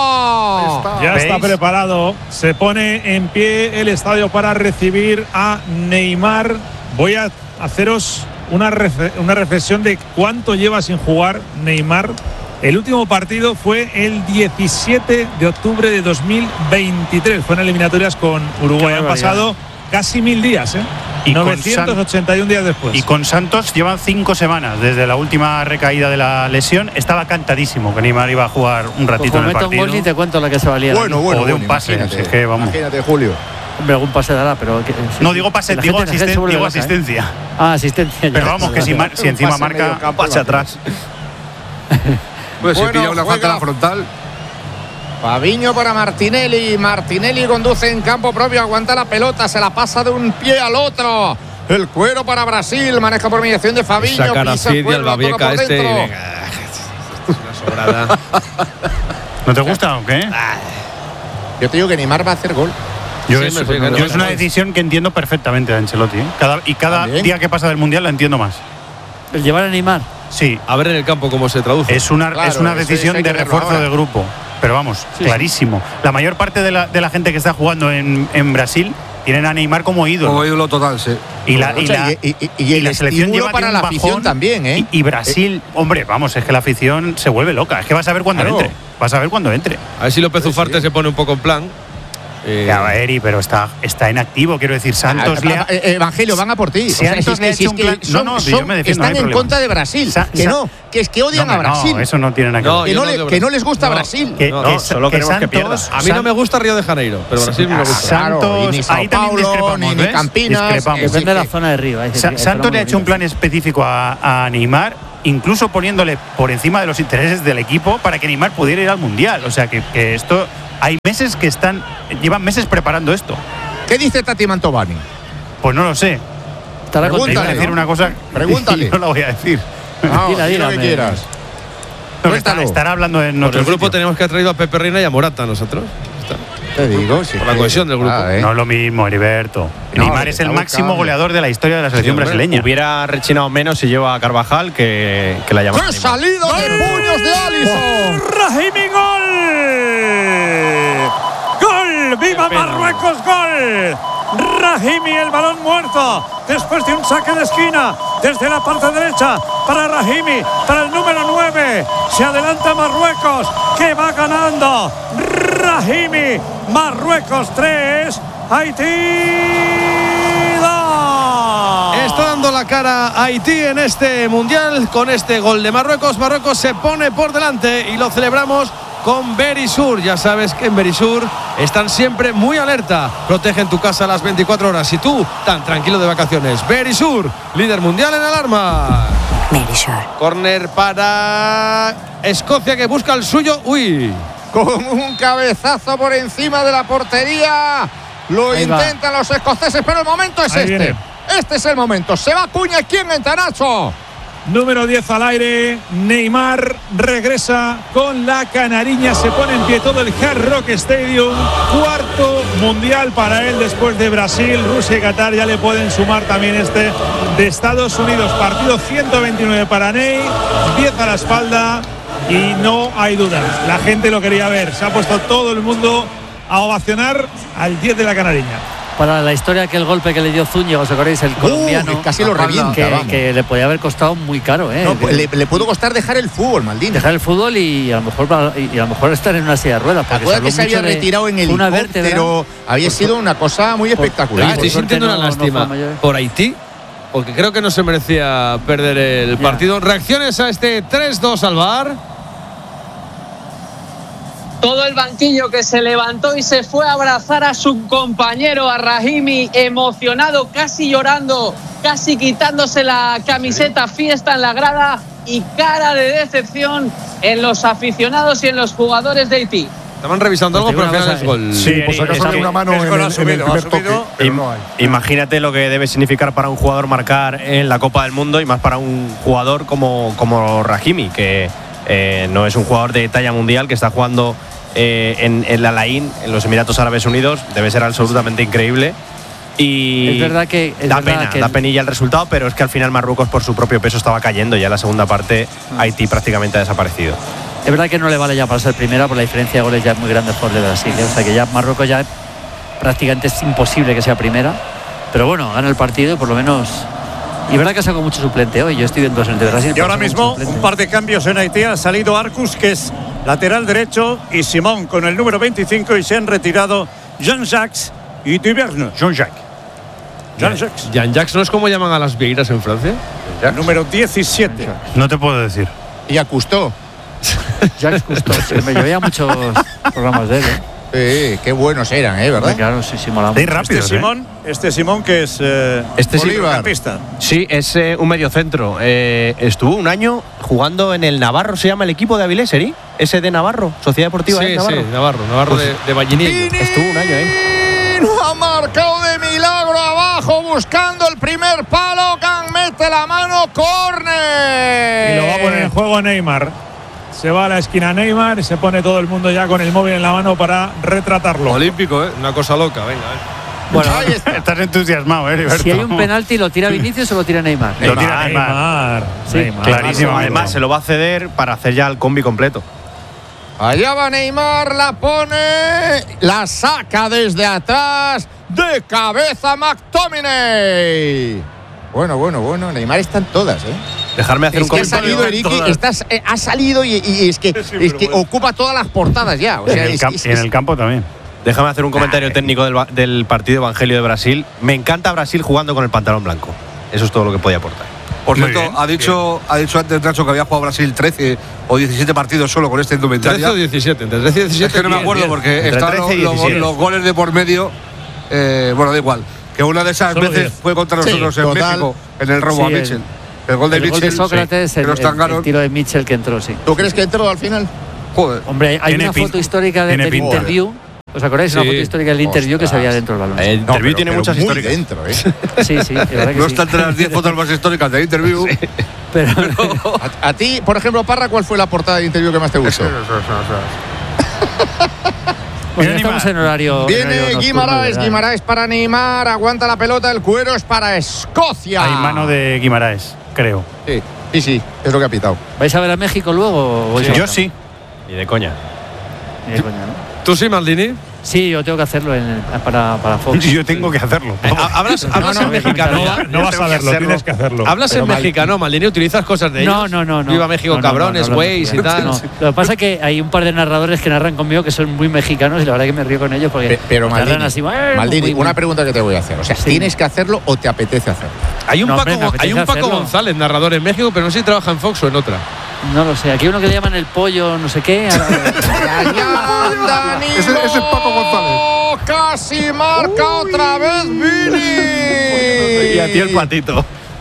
Nacho. Ya ¿Veis? está preparado. Se pone en pie el estadio para recibir a Neymar. Voy a haceros una, ref- una reflexión de cuánto lleva sin jugar Neymar. El último partido fue el diecisiete de octubre de dos mil veintitrés. Fue en eliminatorias con Uruguay. Han pasado casi mil días, ¿eh? Y novecientos ochenta y uno días después. Y con Santos llevan cinco semanas desde la última recaída de la lesión. Estaba cantadísimo que Neymar iba a jugar un ratito pues en el meto partido. un gol y te cuento la que se valía. Bueno, bueno, o de bueno, un pase. imagínate, Es que, vamos. imagínate, Julio. Hombre, algún pase dará, pero que, sí, no digo pase, la digo, gente, asisten, seguro digo de vaca, asistencia. ¿eh? Ah, asistencia. Pero vamos, que si, mar, si encima pase marca, medio campo, pase atrás. Pues Bueno, si pilla una juega. falta en la frontal. Fabinho para Martinelli. Martinelli conduce en campo propio, aguanta la pelota, se la pasa de un pie al otro. El cuero para Brasil, maneja por mediación de Fabinho. Esa cara pisa el cuero, al Babieca este. Venga, es una sobrada. ¿No te gusta o qué? Yo te digo que Neymar va a hacer gol. Yo, Sí, es, me sé, yo no, es no, una no. decisión que entiendo perfectamente de Ancelotti, ¿eh? Cada, y cada ¿También? día que pasa del Mundial la entiendo más. El llevar a Neymar. Sí, A ver en el campo cómo se traduce. es una, Claro, es una eso- decisión eso hay de que verlo refuerzo ahora. de grupo. Pero vamos, clarísimo. La mayor parte de la, de la gente que está jugando en, en Brasil tienen a Neymar como ídolo. Como ídolo total, sí. Y la, y O sea, la- y- y- y- y el la selección estímulo lleva para tiene la un afición bajón. también, ¿eh? Y, y Brasil, hombre, vamos, es que la afición se vuelve loca. Es que vas a ver cuando Claro. entre. Vas a ver cuando entre. A ver si López Ufarte se pone un poco en plan. Eh, Ya va, Eri, pero está, está en activo. Quiero decir, Santos le ha- Ah, eh, Evangelio, van a por ti. O sea, Santos si le ha es que- si hecho es un plan- que son- no, no, yo son- me defiendo, no están hay en problema. contra de Brasil. Sa- que sa- no, que es que odian No, a hombre, Brasil. No, eso no tiene nada que No, ver. que, yo no no le- odio que no Brasil. les gusta No, Brasil. que- No, que- solo que queremos que pierda. Santos- a mí no me gusta Río de Janeiro, pero Brasil me gusta. Santos, Claro, y ni Sao ahí también Paulo, discrepamos, ni- ni ¿ves? Campinas, Discrepamos. es Depende de la que- zona de Río. ahí sí, Sa- ahí Santos está le ha muy hecho un bonito. plan específico a, a Neymar, incluso poniéndole por encima de los intereses del equipo para que Neymar pudiera ir al Mundial. O sea que, que esto, hay meses que están, llevan meses preparando esto. ¿Qué dice Tati Mantovani? Pues no lo sé. Estará Te iba a Pregúntale, decir ¿no? una cosa. Pregúntale. y no la voy a decir. No, Dila, di dila, lo que me- quieras. No, que está- Cuéntalo. estará hablando en Por otro el grupo sitio. tenemos que haber traído a Pepe Reina y a Morata nosotros. Ya está. Te digo, sí. Por la que- cohesión del grupo. Ah, ¿eh? No es lo mismo, Heriberto. No, Neymar que es el está máximo buscando. goleador de la historia de la selección Sí, hombre. brasileña. Hubiera rechinado menos si lleva a Carvajal que, que la llamada. ¡Qué salido de puños de Alisson! Brahimi, gol. Gol, viva Marruecos, gol. Brahimi, el balón muerto después de un saque de esquina desde la parte derecha para Brahimi, para el número nueve. Se adelanta Marruecos, que va ganando. Brahimi, Marruecos tres, Haití dos. Está dando la cara Haití en este mundial con este gol de Marruecos. Marruecos se pone por delante y lo celebramos con Berisur. Ya sabes que en Berisur están siempre muy alerta. Protegen tu casa a las veinticuatro horas y tú tan tranquilo de vacaciones. Berisur, líder mundial en alarma. Berisur. Corner para Escocia que busca el suyo. Uy. Con un cabezazo por encima de la portería. Lo Ahí va. intentan los escoceses, pero el momento es Ahí este. viene. Este es el momento. Se va Cuña. ¿Quién entra, Nacho? Número diez al aire, Neymar regresa con la canariña, se pone en pie todo el Hard Rock Stadium, cuarto mundial para él después de Brasil, Rusia y Qatar, ya le pueden sumar también este de Estados Unidos, partido ciento veintinueve para Ney, diez a la espalda y no hay dudas, la gente lo quería ver, se ha puesto todo el mundo a ovacionar al diez de la canariña. Para la historia que el golpe que le dio Zúñiga, ¿os acordáis? El colombiano. Uh, casi lo revienta, que, vamos. que le podía haber costado muy caro, ¿eh? No, pues le, le pudo costar dejar el fútbol, maldito. Dejar el fútbol y a lo mejor y a lo mejor estar en una silla de ruedas. porque Acuérdate que habló se había mucho de retirado en una helicóptero. vértebra. Había sido una cosa muy espectacular. Oye, estoy por suerte sintiendo una no- no lástima fue mayor. por Haití, porque creo que no se merecía perder el Ya. partido. Reacciones a este tres dos al bar. Todo el banquillo que se levantó y se fue a abrazar a su compañero, a Brahimi, emocionado, casi llorando, casi quitándose la camiseta, fiesta en la grada y cara de decepción en los aficionados y en los jugadores de Haití. Estaban revisando algo, pero al final es gol. Sí, Por si acaso es hay que- una mano en es el, que lo ha en el subido, primer ha subido. toque, pero no hay. Imagínate lo que debe significar para un jugador marcar en la Copa del Mundo y más para un jugador como, como Brahimi, que eh, no es un jugador de talla mundial, que está jugando eh, en, en la Alain, en los Emiratos Árabes Unidos. Debe ser absolutamente increíble. Y Es verdad que es da verdad pena, que da el- penilla el resultado, pero es que al final Marruecos por su propio peso estaba cayendo. Ya en la segunda parte Haití prácticamente ha desaparecido. Es verdad que no le vale ya para ser primera, por la diferencia de goles ya es muy grande por de Brasil, ¿eh? O sea que ya Marruecos ya prácticamente es imposible que sea primera. Pero bueno, gana el partido y por lo menos. Y es verdad que ha sacado mucho suplente hoy. Yo estoy viendo el de Brasil. Y ahora pero ha sacado mismo mucho suplente. un par de cambios en Haití. Ha salido Arcus, que es lateral derecho, y Simón con el número veinticinco, y se han retirado Jean-Jacques y Duverne. Jean-Jacques. Jean-Jacques. Jean-Jacques no es como llaman a las vieiras en Francia. Número diecisiete. No te puedo decir. Y a Cousteau. Jacques Cousteau, sí, me llevaba muchos programas de él, ¿eh? Sí, qué buenos eran, ¿eh? ¿Verdad? Claro, sí, sí, molamos. Este Simón, este Simón que es eh, este centrocampista. Sí, es eh, un mediocentro. Eh, estuvo un año jugando en el Navarro, se llama el equipo de Avilés, ¿sí? Ese de Navarro, Sociedad Deportiva. Sí, ¿eh? Navarro. sí, Navarro, Navarro Pues, de, de Vallinillo. Estuvo un año ahí. Ha marcado de milagro abajo buscando el primer palo. Can mete la mano, córner. Y lo va a poner en juego Neymar. Se va a la esquina Neymar y se pone todo el mundo ya con el móvil en la mano para retratarlo. Olímpico, ¿eh? Una cosa loca, venga. ¿eh? Bueno, estás entusiasmado, ¿eh, Heriberto? Si hay un penalti, ¿lo tira Vinicius o lo tira Neymar? Lo tira Neymar. Neymar. Sí, Neymar. Clarísimo. Además, se lo va a ceder para hacer ya el combi completo. Allá va Neymar, la pone, la saca desde atrás, de cabeza McTominay. Bueno, bueno, bueno, Neymar están todas, ¿eh? Dejarme hacer es un que comentario. ha salido, Eriki, estás, eh, ha salido y, y es que, es que ocupa todas las portadas ya. O sea, en, el es, camp- es, en es, el campo también. Déjame hacer un comentario técnico del, del partido Evangelio de Brasil. Me encanta Brasil jugando con el pantalón blanco. Eso es todo lo que podía aportar. Por Muy cierto, bien, ha dicho, ha dicho antes Nacho que había jugado Brasil trece o diecisiete partidos solo con este indumentaria. trece o diecisiete, entre trece y diecisiete. Es que no me acuerdo bien, porque bien. están Entre los, trece y los- los goles de por medio. Eh, bueno, da igual. Que una de esas Solo veces diez. fue contra nosotros Sí, en total. México, en el robo Sí, a el- Mitchell. El, gol de el Mitchell. gol de Sócrates, sí, el, que nos el- tangaron. el tiro de Mitchell que entró, sí. ¿Tú crees que entró al final? Joder. Hombre, hay Tiene una pin- foto histórica de- tiene del pinta. interview. ¿Os acordáis? Sí. Una foto histórica del interview que se veía dentro del balón. El No, interview pero- tiene pero muchas muy históricas. dentro, ¿eh? Sí, sí, de verdad que No sí. está entre las diez fotos más históricas del interview. Pero A, a ti, por ejemplo, Parra, ¿cuál fue la portada de interview que más te gustó? bueno, ya estamos en horario. en horario Viene nocturno, Guimaraes, ¿verdad? Guimaraes para Neymar, aguanta la pelota, el cuero es para Escocia. Hay mano de Guimaraes, creo. Sí, sí, sí, es lo que ha pitado. ¿Vais a ver a México luego? o vais a Yo ver? sí. Y de coña. Ni de coña, ¿no? ¿Tú sí, Maldini? Sí, yo tengo que hacerlo en- para, para Fox. Yo tengo que hacerlo. Hablas, hablas no, en mexicano. no, No vas a verlo, tienes que hacerlo. Hablas Pero en mal- mexicano, Maldini. Utilizas cosas de ellos. No, no, no, no. Viva México, No, no, cabrones, no, no, güeyes no, y tal. no. Lo que pasa es que hay un par de narradores que narran conmigo que son muy mexicanos y la verdad que me río con ellos porque Pe- Pero narran Maldini, así. "Eh", Maldini, muy, muy- una pregunta que te voy a hacer. O sea, Sí. ¿tienes que hacerlo o te apetece hacerlo? Hay un, No, Paco, hombre, me hay un apetece Paco hacerlo. González, narrador en México, pero no sé si trabaja en Fox o en otra. No lo sé. Aquí hay uno que le llaman el pollo, no sé qué. Allá Danilo. Ese, ese es Paco González. Casi marca otra vez Vini. Y a ti el patito.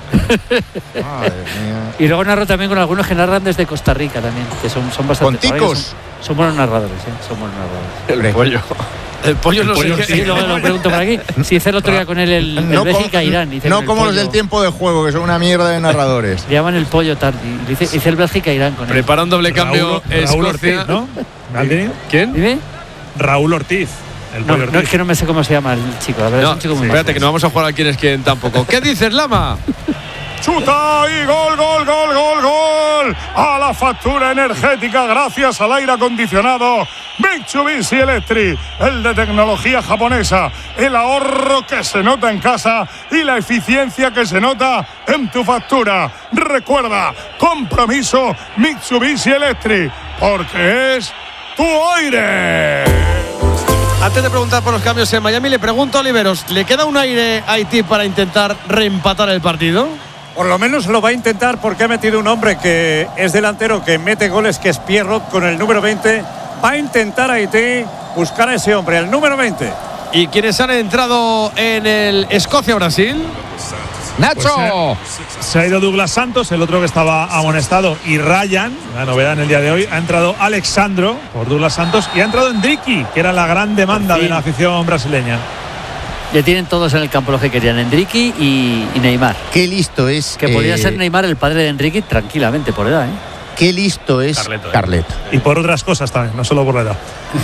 Madre mía. Y luego narro también con algunos que narran desde Costa Rica también, que son, son bastante. ¿Con la verdad que ticos? Son, son buenos narradores, ¿eh? Son buenos narradores. El pollo. El pollo no sé qué. Sí, luego lo pregunto por aquí. Si hice el otro día con él el, el No Bélgica como- Irán. hice No con el como los pollo. del tiempo de juego, que son una mierda de narradores. Le llaman el pollo tarde. Y hice, hice el Bélgica Irán con él. Prepara un doble cambio Raúl, Raúl Escocia. Ortiz, ¿no? ¿Maldini? ¿Quién? ¿Dime? Raúl Ortiz. El No, pollo no, Ortiz. es que no me sé cómo se llama el chico. La verdad No, es un chico muy espérate, majo. que no vamos a jugar a quién es quién tampoco. ¿Qué dices, Lama? Chuta y gol, gol, gol, gol, gol. A la factura energética gracias al aire acondicionado Mitsubishi Electric, el de tecnología japonesa, el ahorro que se nota en casa y la eficiencia que se nota en tu factura. Recuerda, compromiso Mitsubishi Electric, porque es tu aire. Antes de preguntar por los cambios en Miami, le pregunto a Oliveros, ¿le queda un aire a Haití para intentar reempatar el partido? Por lo menos lo va a intentar porque ha metido un hombre que es delantero, que mete goles, que es Pierrot con el número veinte. Va a intentar Haití buscar a ese hombre, el número veinte. ¿Y quiénes han entrado en el Escocia-Brasil? ¡Nacho! Pues, Se ha ido Douglas Santos, el otro que estaba amonestado, y Ryan, la novedad en el día de hoy. Ha entrado Alexandro por Douglas Santos y ha entrado Endricky, que era la gran demanda de la afición brasileña. Ya tienen todos en el campo los que querían, Endricky y, y Neymar. Qué listo es. Que podría eh, ser Neymar el padre de Endricky tranquilamente por edad, ¿eh? Qué listo es Carleto, Carleto. eh. Y por otras cosas también, no solo por la edad.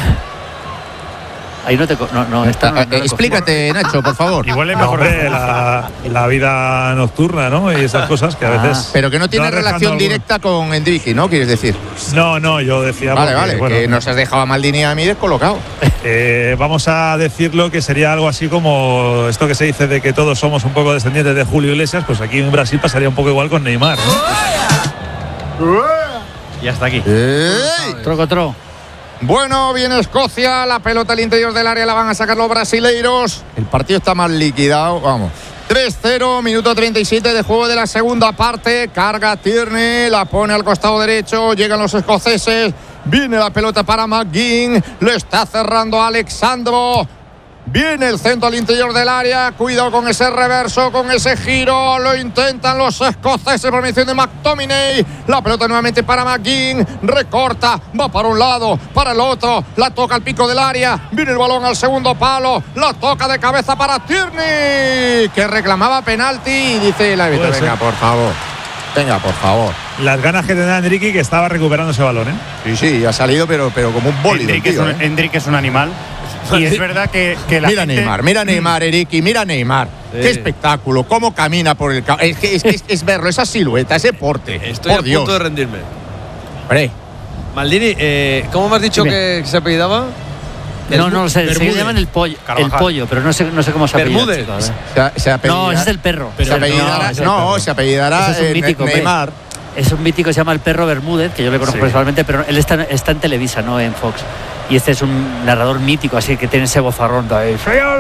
Ahí no te. co- No, no, esta no- Ah, no eh, la explícate, Nacho, por favor. Igual es mejor la, la vida nocturna, ¿no? Y esas cosas que a Ah. veces. Pero que no tiene va dejando relación alguno. directa con Endricky, ¿no? ¿Quieres decir? No, no, yo decía. Vale, porque, vale, bueno, que nos has dejado a Maldini y a mí descolocado. eh, vamos a decirlo que sería algo así como esto que se dice de que todos somos un poco descendientes de Julio Iglesias, pues aquí en Brasil pasaría un poco igual con Neymar, ¿no? Y hasta aquí. ¡Ey! Troco, tro. Bueno, viene Escocia, la pelota al interior del área la van a sacar los brasileiros. El partido está más liquidado, vamos. tres cero, minuto treinta y siete de juego de la segunda parte. Carga Tierney, la pone al costado derecho, llegan los escoceses. Viene la pelota para McGinn. Lo está cerrando Alexandro. Viene el centro al interior del área. Cuidado con ese reverso, con ese giro. Lo intentan los escoceses por mención de McTominay. La pelota nuevamente para McGinn. Recorta, va para un lado, para el otro. La toca al pico del área. Viene el balón al segundo palo. La toca de cabeza para Tierney, que reclamaba penalti. Y dice la árbitro: venga, por favor. Venga, por favor. Las ganas que tendrá Enrique, que estaba recuperando ese balón, ¿eh? Sí, sí, ha salido, pero, pero como un bólido. Enrique, tío, es un, ¿eh? Enrique es un animal. Y es verdad que, que la mira gente... Neymar, mira Neymar, Eriki, mira Neymar. Sí. Qué espectáculo, cómo camina por el campo. Es que es, es, es verlo, esa silueta, ese porte. Estoy por a Dios. punto de rendirme. Hombre. Maldini, eh, ¿cómo me has dicho que se apellidaba? No, no lo sé, se llaman el pollo, el pollo, pero no sé, no sé cómo se apellida. Bermúdez. Se, se apellida, no, ese es el perro. Se apellidará, no, no, se apellidará es un mítico, Neymar. Es un mítico, se llama el perro Bermúdez, que yo le conozco sí. personalmente, pero él está, está en Televisa, no en Fox. Y este es un narrador mítico, así que tiene ese vofarrón. Es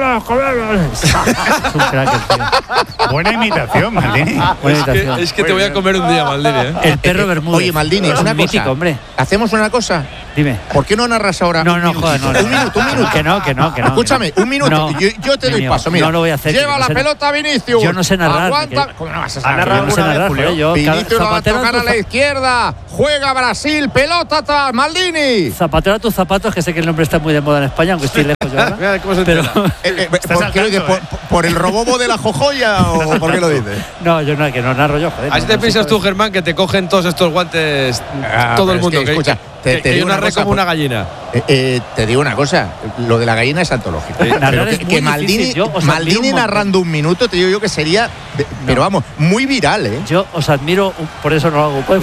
un crack, el tío. Buena imitación, Maldini. Buena imitación. Es que, es que te voy a comer un día, Maldini. ¿eh? El perro Bermúdez. Oye, Maldini, es una un mítico, cosa. Hombre. Hacemos una cosa. Dime. ¿Por qué no narras ahora? No, no, joder, no, no. Un minuto, un minuto. Que no, que no, que no. Escúchame, un minuto. No, yo, yo te doy mío, paso, mira. No lo voy a hacer. Lleva la no pelota a Vinicius. Yo no sé narrar. Aguanta. Que... ¿Cómo no vas a narrar? Yo no sé narrar, Julio. Yo, Vinicius va a tocar tu... a la izquierda. Juega Brasil, pelota atrás, Maldini. Zapatero a tus zapatos, que sé que el nombre está muy de moda en España, aunque estoy lejos yo ahora. ¿Cómo se pero, eh, eh, ¿por, qué dices, por, ¿Por el robobo de la jojoya o por qué lo dices? No, yo no, que no narro yo, joder. Así no, te no piensas sé tú, Germán, que te cogen todos estos guantes ah, todo el mundo. Es que, que, escucha, te, que, te que digo una una red cosa, como una gallina. Eh, eh, te digo una cosa, lo de la gallina es antológico. Sí, pero que, que Maldini, difícil, yo, Maldini un narrando un minuto, te digo yo que sería, de, no. pero vamos, muy viral, ¿eh? Yo os admiro, por eso no lo hago.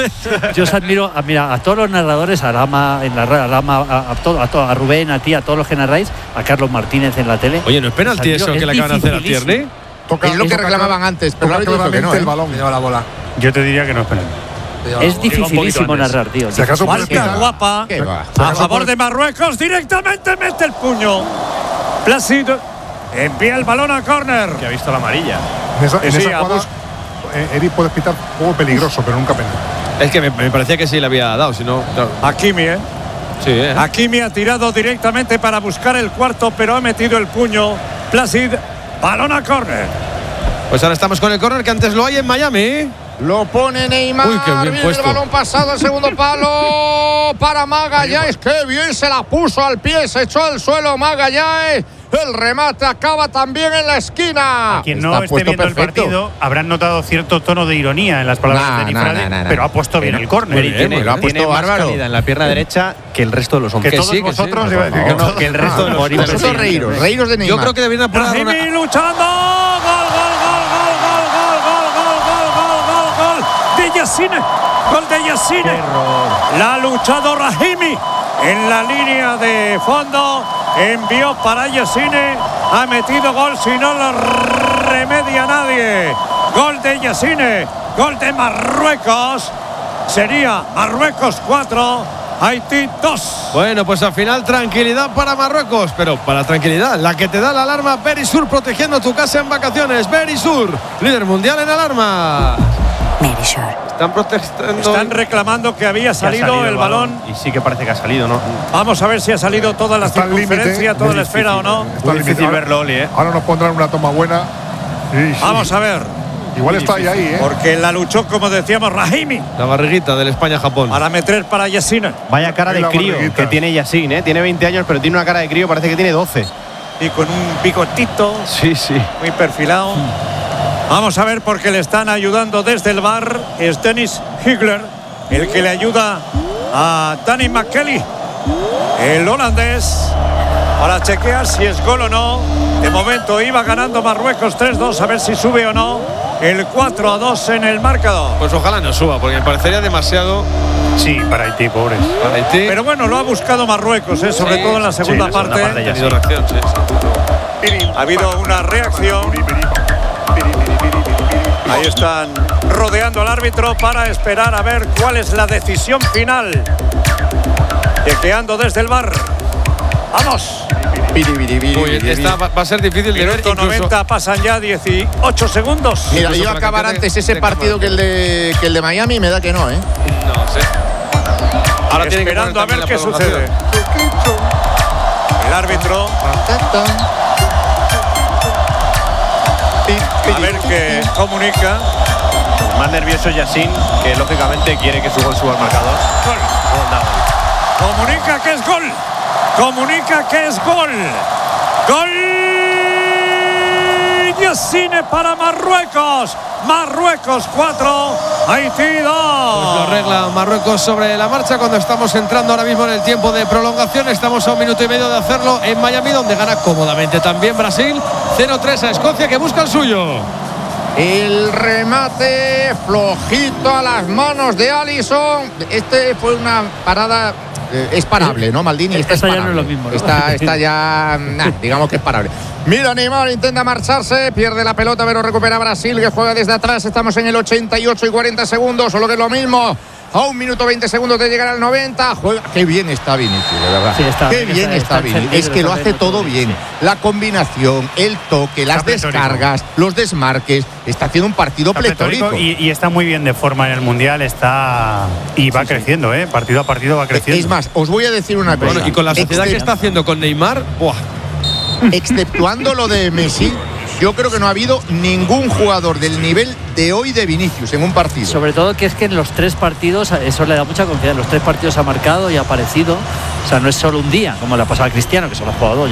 Yo os admiro, a, mira, a todos los narradores, a Lama, en la a, Lama, a, a, todo, a, todo, a Rubén, a ti, a todos los que narráis, a Carlos Martínez en la tele. Oye, ¿no es penalti eso que le acaban de hacer a Tierney? Toca, es lo que reclamaban antes, pero ahora dicho que no, el balón. Lleva la bola. Yo te diría que no es penalti. Es dificilísimo narrar, tío. Si acaso Falta guapa. A favor de Marruecos, directamente mete el puño. Placid envía el balón a córner. Que ha visto la amarilla. En esa, en sí, esa jugada, eh, Eric puede pitar juego peligroso, pero nunca penal. Es que me, me parecía que sí le había dado, si no. Claro. Hakimi, ¿eh? Sí, ¿eh? Hakimi ha tirado directamente para buscar el cuarto, pero ha metido el puño. Placid, balón a córner. Pues ahora estamos con el córner que antes lo hay en Miami. Lo pone Neymar. Uy, qué bien viene puesto. El balón pasado al segundo palo para Magallanes. Qué bien se la puso al pie, se echó al suelo Magallanes. El remate acaba también en la esquina. A quien no Está esté viendo perfecto. el partido habrán notado cierto tono de ironía en las palabras nah, de Nifrade, nah, nah, nah, pero ha puesto bien pero, el córner. Tiene, tiene, lo ha puesto bárbaro en la pierna derecha que el resto de los hombres. Que, que todos sí, vosotros que, sí, no, que, no, que el resto ah, de los vosotros reíros, reíros de Neymar. Yo creo que deberían apurar una... luchando. Gol, gol, gol, gol, gol, gol, gol, gol, gol, gol, gol de Yassine. Gol de Yassine. La ha luchado Rahimi en la línea de fondo. Envió para Yassine. Ha metido gol, si no lo remedia nadie. Gol de Yassine. Gol de Marruecos. Sería Marruecos cuatro, Haití dos. Bueno, pues al final tranquilidad para Marruecos, pero para tranquilidad, la que te da la alarma Verisur, protegiendo tu casa en vacaciones. Verisur, líder mundial en alarma. Verisur. Están protestando. Están reclamando que había salido, salido el balón. balón. Y sí que parece que ha salido, ¿no? Vamos a ver si ha salido toda la Está circunferencia, límite, toda la esfera o no. Está difícil ahora, verlo, Oli, ¿eh? Ahora nos pondrán una toma buena. Sí, sí. Vamos a ver. Igual está ahí, ahí, ¿eh? Porque la luchó, como decíamos, Rahimi. La barriguita del España-Japón. Para meter para Yassine. Vaya cara de crío que tiene Yassine, ¿eh? Tiene veinte años, pero tiene una cara de crío, parece que tiene doce. Y con un bigotito. Sí, sí. Muy perfilado. Vamos a ver, porque le están ayudando desde el bar. Es Dennis Higler, el que le ayuda a Danny McKelly, el holandés, para chequear si es gol o no. De momento iba ganando Marruecos tres dos, a ver si sube o no el cuatro a dos en el marcador. Pues ojalá no suba, porque me parecería demasiado. Sí, para Haití, pobres. Para Haití. Pero bueno, lo ha buscado Marruecos, ¿eh? Sobre sí, todo en la segunda, sí, la parte. segunda parte ha, reacción, sí, sí. ha habido una reacción. Ahí están rodeando al árbitro para esperar a ver cuál es la decisión final. Chequeando desde el bar. ¡Vamos! Uy, esta va, va a ser difícil de ver. Minuto noventa, pasan ya dieciocho segundos. Mira, yo acabar antes ese partido que el, de, que el de Miami, me da que no, ¿eh? No sé. Ahora tiene esperando que a ver qué sucede. El árbitro. A ver qué comunica. Más nervioso Yassin, que lógicamente quiere que su gol suba al marcador. Gol. Comunica que es gol. Comunica que es gol. Gol. Yassine para Marruecos. Marruecos cuatro, Haití dos. Pues lo arregla Marruecos sobre la marcha cuando estamos entrando ahora mismo en el tiempo de prolongación. Estamos a un minuto y medio de hacerlo en Miami, donde gana cómodamente también Brasil. cero tres a Escocia, que busca el suyo. El remate flojito a las manos de Alisson. Este fue una parada. Eh, es parable, ¿no, Maldini? Esta ya no es lo mismo, ¿no? Esta, esta ya, nah, digamos que es parable. Mira, Neymar intenta marcharse, pierde la pelota, pero recupera Brasil, que juega desde atrás. Estamos en el ochenta y ocho y cuarenta segundos, solo que es lo mismo. A un minuto veinte segundos de llegar al noventa. Juega. Qué bien está Vinicius, de verdad. Sí, está, Qué bien está, está, está Vinicius. Es que lo hace todo bien. La combinación, el toque, las descargas, los desmarques. Está haciendo un partido pletórico. Y, y está muy bien de forma en el Mundial. Está y va sí, creciendo, ¿eh? Partido a partido va creciendo. Es más, os voy a decir una cosa. Bueno, y con la sociedad Except... que está haciendo con Neymar, ¡buah! Exceptuando lo de Messi, yo creo que no ha habido ningún jugador del nivel de hoy de Vinicius en un partido. Sobre todo que es que en los tres partidos, eso le da mucha confianza. En los tres partidos ha marcado y ha aparecido. O sea, no es solo un día, como le ha pasado a Cristiano, que solo ha jugado dos.